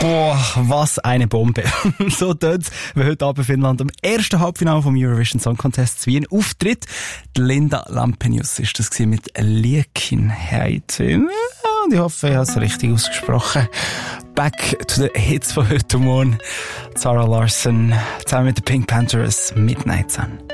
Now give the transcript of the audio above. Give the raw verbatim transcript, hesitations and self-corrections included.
Boah, was eine Bombe. So tönt's, wenn heute Abend Finnland am ersten Halbfinale vom Eurovision Song Contest Wien auftritt. Die Linda Lampenius ist das mit Liekinheit. Und ich hoffe, ich habe es richtig ausgesprochen. Back to the Hits von heute Morgen. Zara Larsson zusammen mit den Pink Panthers, Midnight Sun.